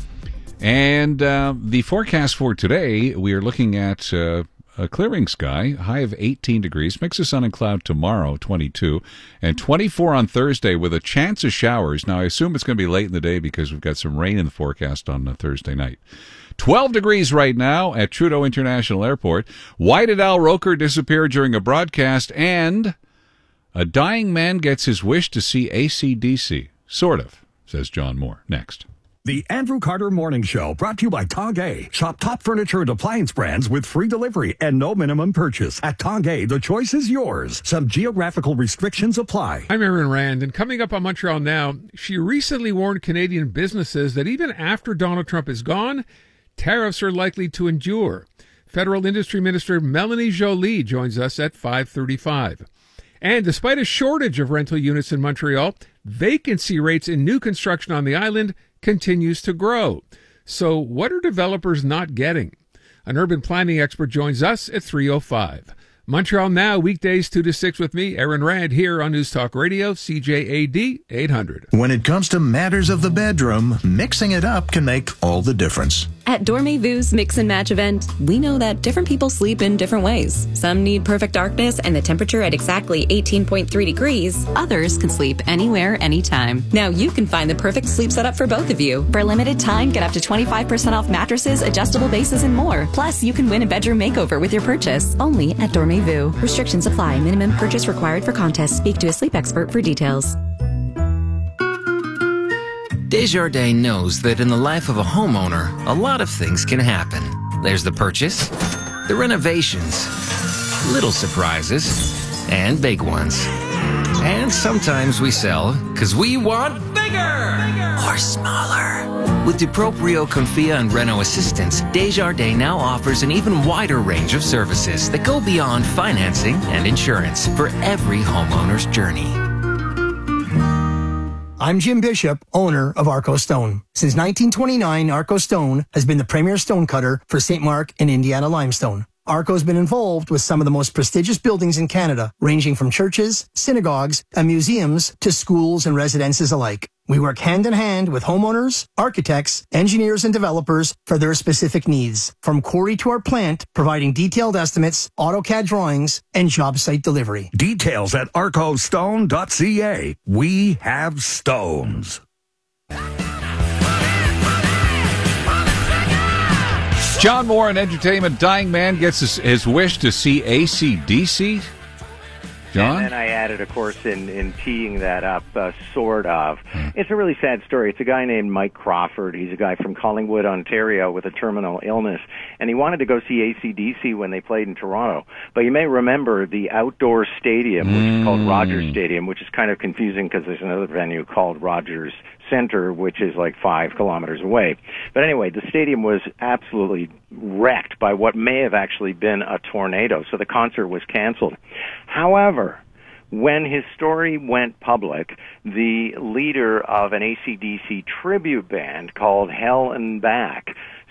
S2: And uh, the forecast for today, we are looking at uh, a clearing sky, high of eighteen degrees, mix of sun and cloud tomorrow, twenty-two, and twenty-four on Thursday with a chance of showers. Now, I assume it's going to be late in the day because we've got some rain in the forecast on uh, Thursday night. twelve degrees right now at Trudeau International Airport. Why did Al Roker disappear during a broadcast? And a dying man gets his wish to see A C D C. Sort of, says John Moore. Next.
S1: The Andrew Carter Morning Show, brought to you by Tongue. Shop top furniture and appliance brands with free delivery and no minimum purchase. At Tongue, the choice is yours. Some geographical restrictions apply.
S15: I'm Erin Rand, and coming up on Montreal Now, she recently warned Canadian businesses that even after Donald Trump is gone, tariffs are likely to endure. Federal Industry Minister Melanie Joly joins us at five thirty-five. And despite a shortage of rental units in Montreal, vacancy rates in new construction on the island continues to grow. So what are developers not getting? An urban planning expert joins us at three oh five. Montreal Now, weekdays two to six with me, Aaron Rand, here on News Talk Radio, C J A D eight hundred.
S16: When it comes to matters of the bedroom, mixing it up can make all the difference.
S17: At Dormez-Vu's Mix and Match event, we know that different people sleep in different ways. Some need perfect darkness and the temperature at exactly eighteen point three degrees. Others can sleep anywhere, anytime. Now you can find the perfect sleep setup for both of you. For a limited time, get up to twenty-five percent off mattresses, adjustable bases, and more. Plus, you can win a bedroom makeover with your purchase. Only at Dormez-Vu. Restrictions apply. Minimum purchase required for contest. Speak to a sleep expert for details.
S19: Desjardins knows that in the life of a homeowner, a lot of things can happen. There's the purchase, the renovations, little surprises, and big ones. And sometimes we sell because we want bigger, bigger or smaller. With DuProprio, Confia, and Reno Assistance, Desjardins now offers an even wider range of services that go beyond financing and insurance for every homeowner's journey.
S21: I'm Jim Bishop, owner of Arco Stone. Since nineteen twenty-nine, Arco Stone has been the premier stone cutter for Saint Mark and Indiana limestone. Arco's been involved with some of the most prestigious buildings in Canada, ranging from churches, synagogues, and museums to schools and residences alike. We work hand in hand with homeowners, architects, engineers, and developers for their specific needs. From quarry to our plant, providing detailed estimates, AutoCAD drawings, and job site delivery.
S1: Details at arco stone dot c a. We have stones.
S2: John Moore in entertainment. Dying man gets his, his wish to see A C D C. John?
S27: And then I added, of course, in, in teeing that up, uh, sort of. Hmm. It's a really sad story. It's a guy named Mike Crawford. He's a guy from Collingwood, Ontario, with a terminal illness. And he wanted to go see A C D C when they played in Toronto. But you may remember the outdoor stadium, which mm. is called Rogers Stadium, which is kind of confusing because there's another venue called Rogers Center, which is like five kilometers away. But anyway, the stadium was absolutely wrecked by what may have actually been a tornado, so the concert was canceled. However, when his story went public, the leader of an A C D C tribute band called Hell and Back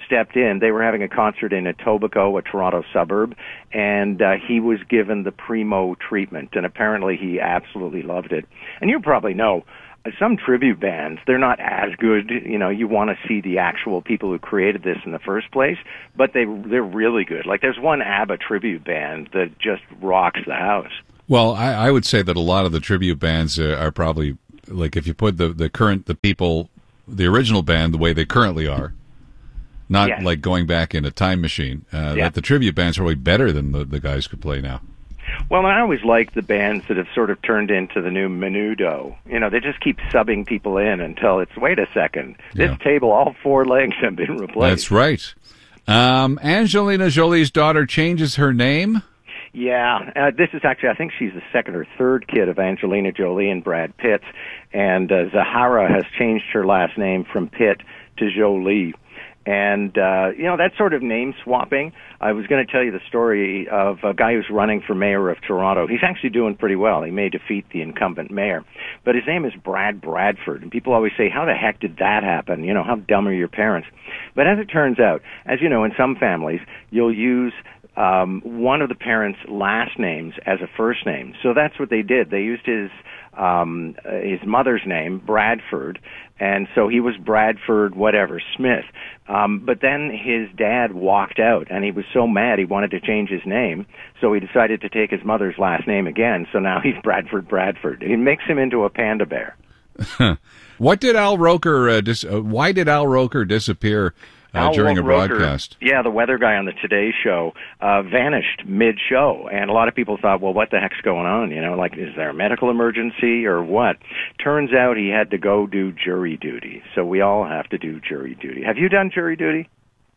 S27: stepped in. They were having a concert in Etobicoke, a Toronto suburb, and uh, he was given the primo treatment, and apparently he absolutely loved it. And you probably know, some tribute bands, they're not as good. You know, you want to see the actual people who created this in the first place, but they, they're really good. Like, there's one ABBA tribute band that just rocks the house.
S2: Well, I, I would say that a lot of the tribute bands uh, are probably, like, if you put the, the current, the people, the original band the way they currently are, not
S27: Yes.
S2: like going back in a time machine, uh,
S27: Yeah.
S2: that the tribute bands are probably better than the, the guys could play now.
S27: Well, I always like the bands that have sort of turned into the new Menudo. You know, they just keep subbing people in until it's, wait a second, this
S2: Yeah.
S27: table, all four legs have been replaced.
S2: That's right. Um, Angelina Jolie's daughter changes her name.
S27: Yeah, uh, this is actually, I think she's the second or third kid of Angelina Jolie and Brad Pitt, and uh, Zahara has changed her last name from Pitt to Jolie. And, uh, you know, that sort of name swapping, I was going to tell you the story of a guy who's running for mayor of Toronto. He's actually doing pretty well. He may defeat the incumbent mayor. But his name is Brad Bradford. And people always say, how the heck did that happen? You know, how dumb are your parents? But as it turns out, as you know, in some families, you'll use um, one of the parents' last names as a first name. So that's what they did. They used his um, uh, his mother's name, Bradford, and so he was Bradford whatever, Smith. Um, but then his dad walked out, and he was so mad he wanted to change his name, so he decided to take his mother's last name again, so now he's Bradford Bradford. It makes him into a panda bear.
S2: What did Al Roker, uh, dis- uh, why did Al Roker disappear uh,
S27: Al
S2: during a
S27: Roker,
S2: broadcast?
S27: Yeah, the weather guy on the Today Show uh, vanished mid-show, and a lot of people thought, well, what the heck's going on? You know, like, is there a medical emergency or what? Turns out he had to go do jury duty, so we all have to do jury duty. Have you done jury duty?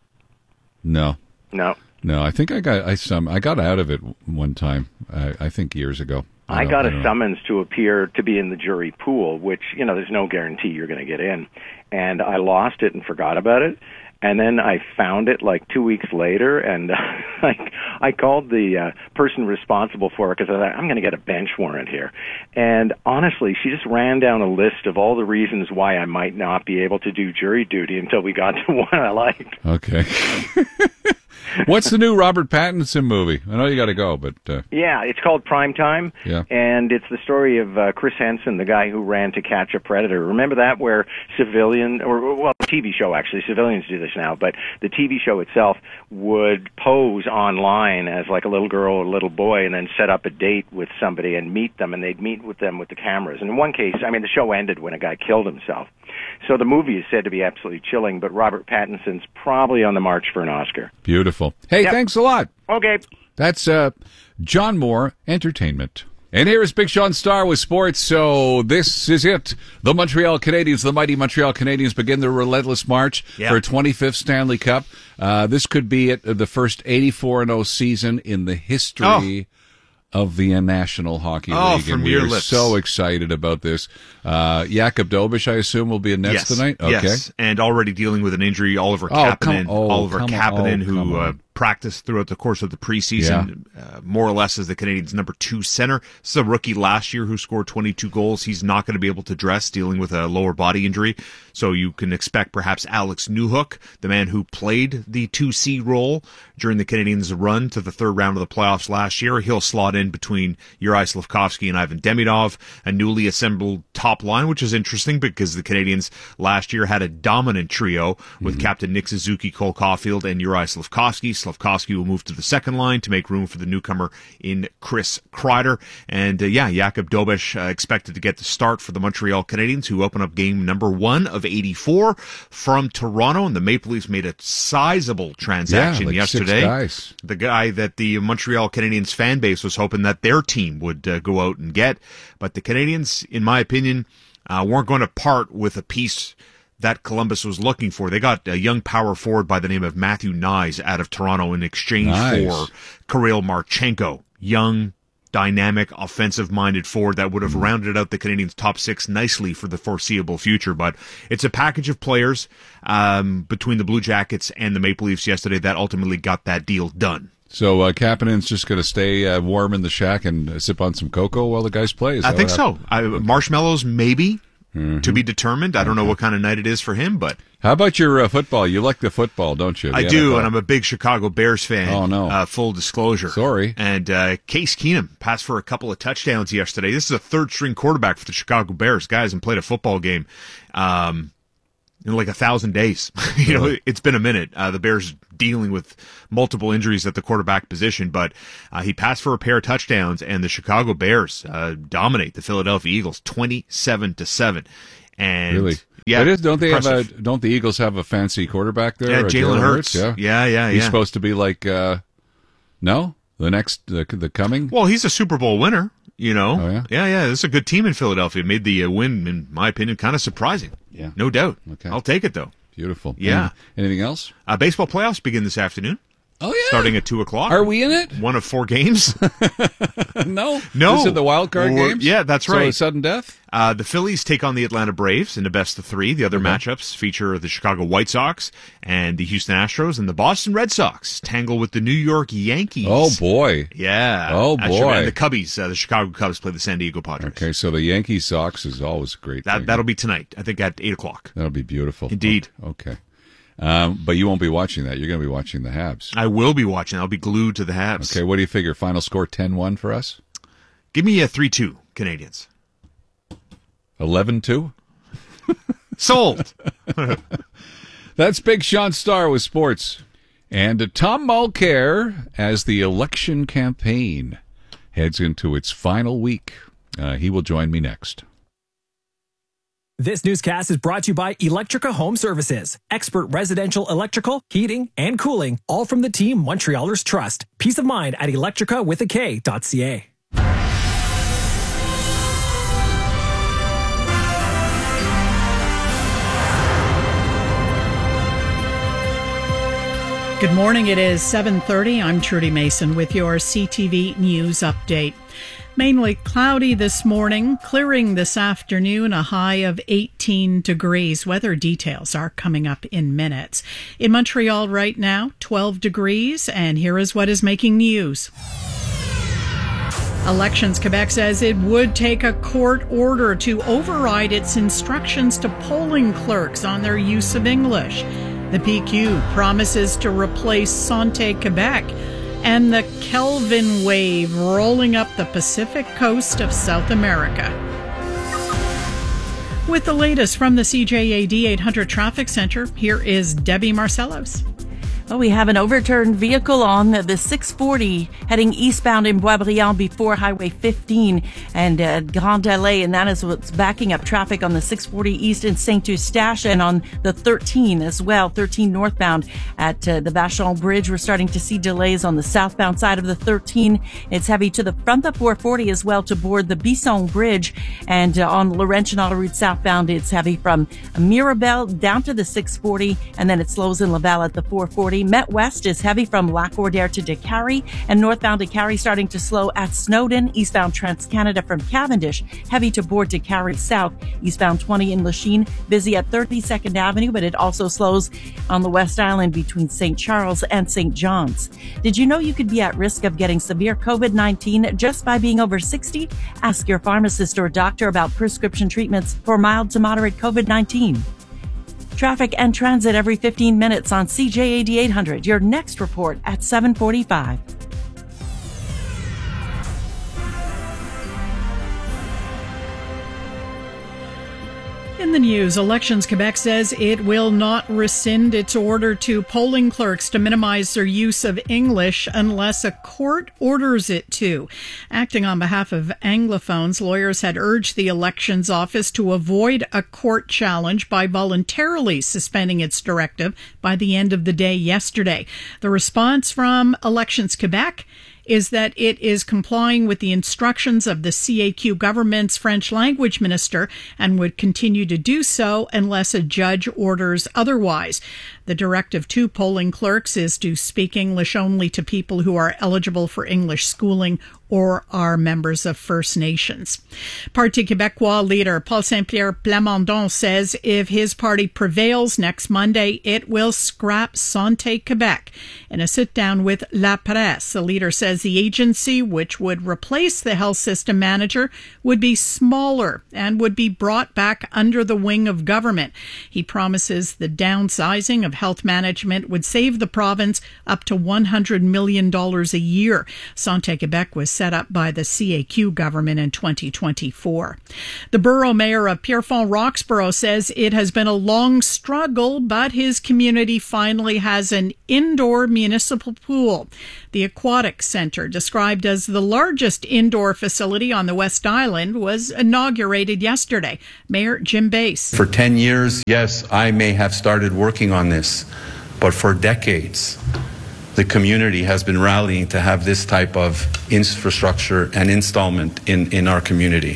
S2: No.
S27: No.
S2: No, I think I got I some I got out of it one time. I, I think years ago.
S27: I
S2: don't-
S27: got
S2: I
S27: a
S2: don't know.
S27: summons to appear to be in the jury pool, which, you know, there's no guarantee you're going to get in. And I lost it and forgot about it. And then I found it like two weeks later, and I, I called the uh, person responsible for it because I thought, I'm going to get a bench warrant here. And honestly, she just ran down a list of all the reasons why I might not be able to do jury duty until we got to one I liked.
S2: Okay. What's the new Robert Pattinson movie? I know you got to go, but uh,
S27: Yeah, it's called Prime Time,
S2: yeah.
S27: and it's the story of uh, Chris Henson, the guy who ran To Catch a Predator. Remember that, where civilian, or well, T V show actually, civilians do this now, but the T V show itself would pose online as like a little girl or a little boy and then set up a date with somebody and meet them, and they'd meet with them with the cameras. And in one case, I mean, the show ended when a guy killed himself. So the movie is said to be absolutely chilling, but Robert Pattinson's probably on the march for an Oscar.
S2: Beautiful. Hey,
S27: Yep.
S2: thanks a lot.
S27: Okay.
S2: That's uh, John Moore Entertainment. And here is Big Sean Starr with sports. So this is it. The Montreal Canadiens, the mighty Montreal Canadiens, begin their relentless march
S5: Yeah.
S2: for a twenty-fifth Stanley Cup. Uh, this could be it, the first eighty-four and oh season in the history of the National Hockey
S5: Oh,
S2: League.
S5: from
S2: and we
S5: your
S2: are
S5: lips.
S2: so excited about this. Uh, Jakob Dobish, I assume, will be in nets
S5: yes,
S2: tonight? Okay.
S5: Yes, and already dealing with an injury, Oliver
S2: Oh,
S5: Kapanen.
S2: come- oh,
S5: Oliver
S2: come on.
S5: Kapanen,
S2: Oh,
S5: who
S2: come
S5: uh,
S2: on.
S5: practiced throughout the course of the preseason, uh, more or less as the Canadiens' number two center. This is a rookie last year who scored twenty-two goals. He's not going to be able to dress, dealing with a lower body injury. So you can expect perhaps Alex Newhook, the man who played the two C role during the Canadiens' run to the third round of the playoffs last year. He'll slot in between Juraj Slafkovsky and Ivan Demidov, a newly assembled top line, which is interesting because the Canadiens last year had a dominant trio with Captain Nick Suzuki, Cole Caulfield, and Juraj Slafkovsky. Slafkovsky will move to the second line to make room for the newcomer in Chris Kreider. And uh, yeah, Jakob Dobish uh, expected to get the start for the Montreal Canadiens, who open up game number one of eighty-four from Toronto. And the Maple Leafs made a sizable transaction
S2: Yeah, like six
S5: yesterday.
S2: guys.
S5: The guy that the Montreal Canadiens fan base was hoping that their team would uh, go out and get. But the Canadiens, in my opinion, uh, weren't going to part with a piece that Columbus was looking for. They got a young power forward by the name of Matthew Nyes out of Toronto in exchange
S2: Nice.
S5: for Kirill Marchenko, young, dynamic, offensive-minded forward that would have rounded out the Canadiens' top six nicely for the foreseeable future. But it's a package of players um, between the Blue Jackets and the Maple Leafs yesterday that ultimately got that deal done.
S2: So uh, Kapanen's just going to stay uh, warm in the shack and uh, sip on some cocoa while the guys play? Is
S5: I
S2: that
S5: think
S2: what
S5: so. I, marshmallows, maybe.
S2: Mm-hmm.
S5: to be determined. I don't know what kind of night it is for him, but
S2: how about your uh, football? You like the football, don't you? The
S5: I
S2: N F L.
S5: do, and I'm a big Chicago Bears fan.
S2: Oh, no.
S5: Uh, full disclosure.
S2: Sorry.
S5: And uh, Case Keenum passed for a couple of touchdowns yesterday. This is a third-string quarterback for the Chicago Bears. Guy hasn't played a football game um, in like a thousand days. you know, it's been a minute. Uh, the Bears dealing with multiple injuries at the quarterback position, but uh, he passed for a pair of touchdowns, and the Chicago Bears uh, dominate the Philadelphia Eagles twenty-seven to seven. And
S2: really?
S5: Yeah,
S2: it is. Don't they
S5: impressive.
S2: have a? Don't the Eagles have a fancy quarterback there?
S5: Yeah,
S2: uh,
S5: Jalen Hurts.
S2: Yeah,
S5: yeah, yeah.
S2: He's
S5: yeah.
S2: supposed to be like, uh, no, the next, the, the coming.
S5: Well, he's a Super Bowl winner. You know,
S2: oh, yeah,
S5: yeah, yeah. This is a good team in Philadelphia. Made the uh, win, in my opinion, kind of surprising.
S2: Yeah,
S5: no doubt.
S2: Okay,
S5: I'll take it though.
S2: Beautiful.
S5: Yeah.
S2: Any, anything else?
S5: Uh, baseball playoffs begin this afternoon.
S2: Oh yeah,
S5: starting at two o'clock.
S2: Are we in it?
S5: One of four games.
S2: no,
S5: no.
S2: These are the wild card
S5: Or,
S2: games.
S5: Yeah, that's
S2: so
S5: right.
S2: A sudden death.
S5: Uh, the Phillies take on the Atlanta Braves in the best of three. The other
S2: okay.
S5: matchups feature the Chicago White Sox and the Houston Astros, and the Boston Red Sox tangle with the New York Yankees.
S2: Oh boy.
S5: Yeah.
S2: Oh boy.
S5: And the Cubbies, uh, the Chicago Cubs play the San Diego Padres.
S2: Okay, so the Yankees Sox is always a great.
S5: That
S2: thing.
S5: that'll be tonight. I think at eight o'clock.
S2: That'll be beautiful.
S5: Indeed.
S2: Okay. Um, but you won't be watching that. You're going to be watching the Habs.
S5: I will be watching. I'll be glued to the Habs.
S2: Okay, what do you figure? Final score ten one for us?
S5: Give me a three two Canadians.
S2: eleven two
S5: Sold.
S2: That's Big Sean Starr with sports. And uh, Tom Mulcair, as the election campaign heads into its final week, uh, he will join me next.
S7: This newscast is brought to you by Electrica Home Services. Expert residential electrical, heating, and cooling, all from the team Montrealers trust. Peace of mind at electrica with a K dot C A.
S8: Good morning. It is seven thirty. I'm Trudy Mason with your C T V News update. Mainly cloudy this morning, clearing this afternoon, a high of eighteen degrees. Weather details are coming up in minutes. In Montreal right now, twelve degrees, and here is what is making news. Elections Quebec says it would take a court order to override its instructions to polling clerks on their use of English. The P Q promises to replace Santé Quebec, and the Kelvin wave rolling up the Pacific coast of South America. With the latest from the C J A D eight hundred Traffic Center, here is Debbie Marcellos.
S3: Well, we have an overturned vehicle on the six forty heading eastbound in Boisbriand before Highway fifteen and uh, Grand Allée, and that is what's backing up traffic on the six forty east in Saint Eustache and on the thirteen as well, thirteen northbound at uh, the Vachon Bridge. We're starting to see delays on the southbound side of the thirteen. It's heavy to the front of four forty as well to board the Bisson Bridge, and uh, on Laurentian Autoroute southbound, it's heavy from Mirabel down to the six forty, and then it slows in Laval at the four forty. Met West is heavy from Lacordaire to Décarie, and northbound Décarie starting to slow at Snowden. Eastbound Trans-Canada from Cavendish, heavy to board Décarie South. Eastbound twenty in Lachine, busy at thirty-second Avenue, but it also slows on the West Island between Saint Charles and Saint John's. Did you know you could be at risk of getting severe COVID nineteen just by being over sixty? Ask your pharmacist or doctor about prescription treatments for mild to moderate COVID nineteen. Traffic and transit every fifteen minutes on C J A D eight hundred. Your next report at seven forty-five.
S8: In the news, Elections Quebec says it will not rescind its order to polling clerks to minimize their use of English unless a court orders it to. Acting on behalf of Anglophones, lawyers had urged the Elections Office to avoid a court challenge by voluntarily suspending its directive by the end of the day yesterday. The response from Elections Quebec is that it is complying with the instructions of the C A Q government's French language minister and would continue to do so unless a judge orders otherwise. The directive to polling clerks is to speak English only to people who are eligible for English schooling or are members of First Nations. Parti Québécois leader Paul Saint-Pierre Plamondon says if his party prevails next Monday, it will scrap Santé Québec. In a sit-down with La Presse, the leader says the agency, which would replace the health system manager, would be smaller and would be brought back under the wing of government. He promises the downsizing of health management would save the province up to one hundred million dollars a year. Santé Québec was set up by the C A Q government in twenty twenty-four. The borough mayor of Pierrefonds-Roxborough says it has been a long struggle, but his community finally has an indoor municipal pool. The Aquatic Centre, described as the largest indoor facility on the West Island, was inaugurated yesterday. Mayor Jim Bass.
S4: For ten years, yes, I may have started working on this, but for decades, the community has been rallying to have this type of infrastructure and installment in, in our community.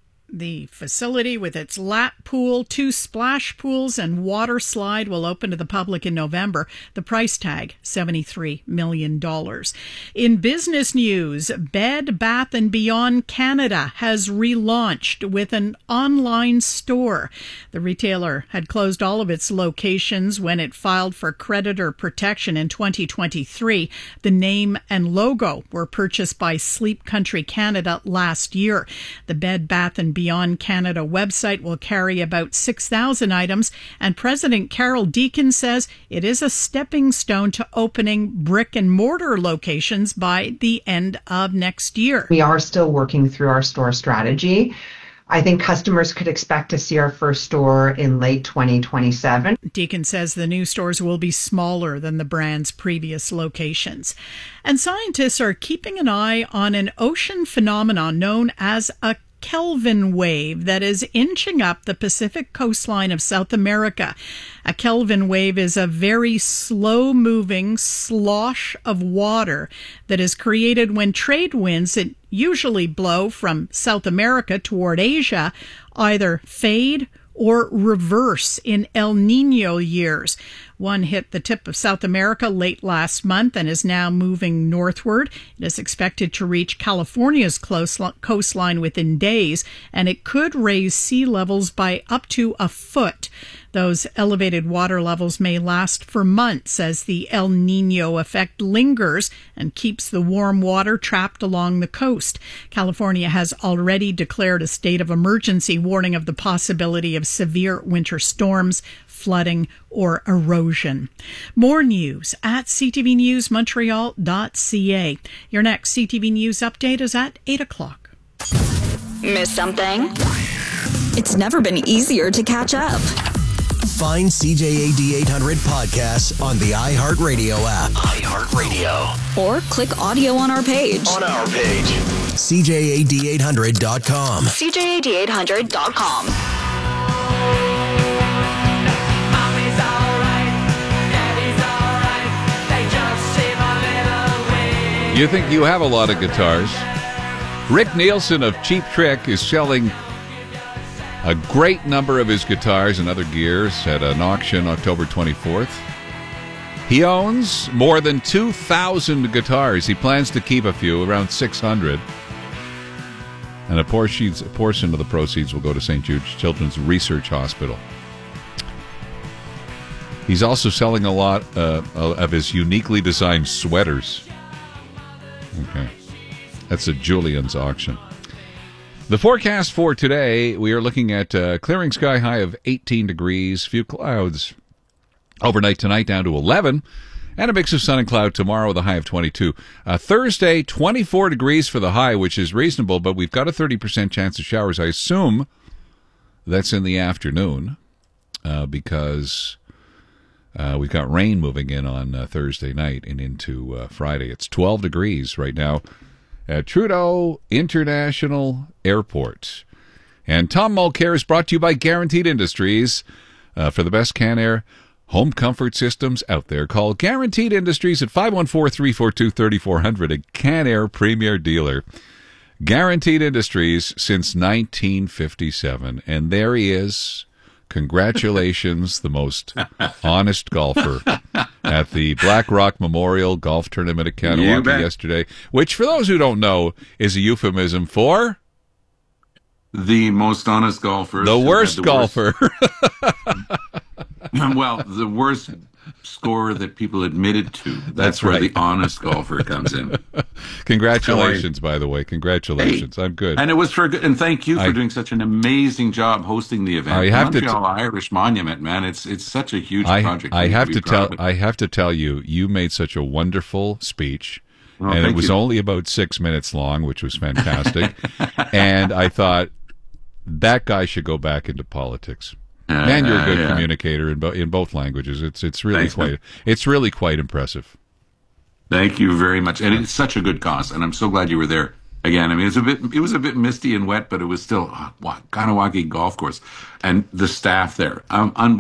S8: The facility, with its lap pool, two splash pools, and water slide, will open to the public in November. The price tag, seventy-three million dollars. In business news, Bed Bath and Beyond Canada has relaunched with an online store. The retailer had closed all of its locations when it filed for creditor protection in twenty twenty-three. The name and logo were purchased by Sleep Country Canada last year. The Bed Bath and Beyond Canada website will carry about six thousand items, and President Carol Deacon says it is a stepping stone to opening brick and mortar locations by the end of next year.
S6: We are still working through our store strategy. I think customers could expect to see our first store in late twenty twenty-seven.
S8: Deacon says the new stores will be smaller than the brand's previous locations. And scientists are keeping an eye on an ocean phenomenon known as a Kelvin wave that is inching up the Pacific coastline of South America. A Kelvin wave is a very slow-moving slosh of water that is created when trade winds that usually blow from South America toward Asia either fade or reverse in El Niño years. One hit the tip of South America late last month and is now moving northward. It is expected to reach California's coastline within days, and it could raise sea levels by up to a foot. Those elevated water levels may last for months as the El Niño effect lingers and keeps the warm water trapped along the coast. California has already declared a state of emergency, warning of the possibility of severe winter storms, flooding, or erosion. More news at c t v news montreal dot c a. Your next C T V News update is at eight o'clock.
S20: Miss something? It's never been easier to catch up.
S18: Find C J A D eight hundred podcasts on the iHeartRadio app.
S20: iHeartRadio. Or click audio on our page.
S18: On our page. C J A D eight hundred dot com.
S20: C J A D eight hundred dot com.
S2: You think you have a lot of guitars? Rick Nielsen of Cheap Trick is selling a great number of his guitars and other gears at an auction October twenty-fourth. He owns more than two thousand guitars. He plans to keep a few, around six hundred. And a portion, a portion of the proceeds will go to Saint Jude's Children's Research Hospital. He's also selling a lot uh, of his uniquely designed sweaters. Okay. That's a Julian's auction. The forecast for today, we are looking at a clearing sky high of eighteen degrees, few clouds. Overnight tonight down to eleven, and a mix of sun and cloud tomorrow with a high of twenty-two. Uh, Thursday, twenty-four degrees for the high, which is reasonable, but we've got a thirty percent chance of showers. I assume that's in the afternoon uh, because uh, we've got rain moving in on uh, Thursday night and into uh, Friday. It's twelve degrees right now at Trudeau International Airport. And Tom Mulcair is brought to you by Guaranteed Industries. Uh, for the best Can-Air home comfort systems out there, call Guaranteed Industries at five one four, three four two, three four zero zero, a Can-Air premier dealer. Guaranteed Industries since nineteen fifty-seven. And there he is. Congratulations, the most honest golfer at the Black Rock Memorial Golf Tournament at
S10: You
S2: Kanawaki
S10: bet.
S2: yesterday, which, for those who don't know, is a euphemism for
S10: The most honest golfer.
S2: the worst golfer.
S10: Well, the worst score that people admitted to. That's,
S2: That's
S10: where
S2: right.
S10: the honest golfer comes in.
S2: Congratulations, by the way. Congratulations. I'm good.
S10: And it was for good. And thank you for
S2: I-
S10: doing such an amazing job hosting the event.
S2: I have to
S10: Montreal Irish Monument, man. It's it's such a huge
S2: I,
S10: project.
S2: I
S10: We
S2: have
S10: be
S2: to
S10: proud
S2: tell
S10: of it.
S2: I have to tell you, you made such a wonderful speech.
S10: Oh,
S2: and it
S10: thank
S2: was
S10: you.
S2: only about six minutes long, which was fantastic. And I thought that guy should go back into politics.
S10: Uh,
S2: Man, you're a good
S10: yeah.
S2: communicator in, bo- in both languages. It's it's really
S10: Thanks,
S2: quite
S10: man.
S2: it's really quite impressive.
S10: Thank you very much, and it's such a good cause, and I'm so glad you were there again. I mean, it's a bit, it was a bit misty and wet, but it was still uh, Kanawaki Golf Course, and the staff there, um, unbelievable.